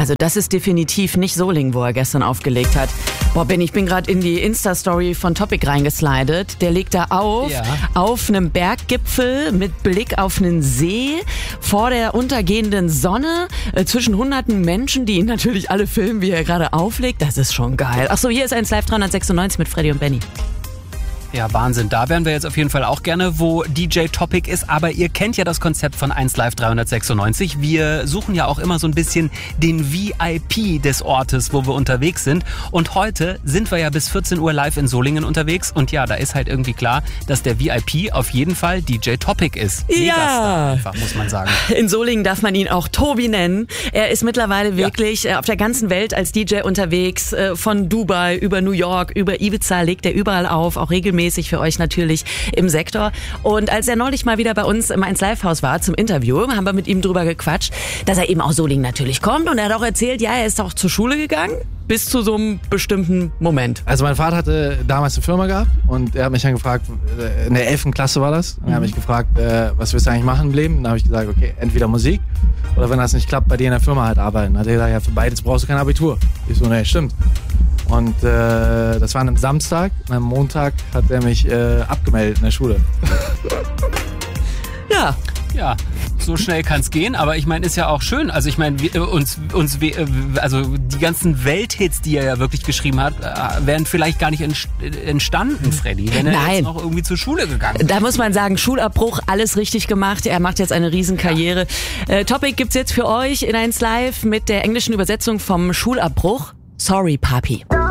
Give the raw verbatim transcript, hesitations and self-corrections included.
Also das ist definitiv nicht Solingen, wo er gestern aufgelegt hat. Boah, Ben, ich bin gerade in die Insta-Story von Topic reingeslidet. Der legt da auf, ja. auf einem Berggipfel mit Blick auf einen See, vor der untergehenden Sonne, äh, zwischen hunderten Menschen, die ihn natürlich alle filmen, wie er gerade auflegt. Das ist schon geil. Achso, hier ist eins Live dreihundertsechsundneunzig mit Freddy und Benny. Ja, Wahnsinn. Da wären wir jetzt auf jeden Fall auch gerne, wo D J Topic ist. Aber ihr kennt ja das Konzept von eins Live dreihundertsechsundneunzig. Wir suchen ja auch immer so ein bisschen den V I P des Ortes, wo wir unterwegs sind. Und heute sind wir ja bis vierzehn Uhr live in Solingen unterwegs. Und ja, da ist halt irgendwie klar, dass der V I P auf jeden Fall D J Topic ist. Ja. Einfach, muss man sagen. In Solingen darf man ihn auch Tobi nennen. Er ist mittlerweile wirklich ja. auf der ganzen Welt als D J unterwegs. Von Dubai über New York, über Ibiza legt er überall auf, auch regelmäßig für euch natürlich im Sektor. Und als er neulich mal wieder bei uns im eins Live Haus war zum Interview, haben wir mit ihm drüber gequatscht, dass er eben aus Solingen natürlich kommt. Und er hat auch erzählt, ja, er ist auch zur Schule gegangen, bis zu so einem bestimmten Moment. Also mein Vater hatte damals eine Firma gehabt und er hat mich dann gefragt, in der elften Klasse war das, und er hat mich gefragt, äh, was willst du eigentlich machen im Leben? Und dann habe ich gesagt, okay, entweder Musik oder wenn das nicht klappt, bei dir in der Firma halt arbeiten. Dann hat er gesagt, ja, für beides brauchst du kein Abitur. Ich so, nee, stimmt. Und äh, das war an einem Samstag, und am Montag hat er mich äh, abgemeldet in der Schule. Ja. Ja, so schnell kann's gehen, aber ich meine, ist ja auch schön. Also ich meine, uns, uns, also die ganzen Welthits, die er ja wirklich geschrieben hat, wären vielleicht gar nicht entstanden, Freddy, wenn er Nein. jetzt noch irgendwie zur Schule gegangen wäre. Da muss man sagen, Schulabbruch, alles richtig gemacht. Er macht jetzt eine Riesenkarriere. Ja. Äh, Topic gibt's jetzt für euch in eins Live mit der englischen Übersetzung vom Schulabbruch. Sorry, Papi.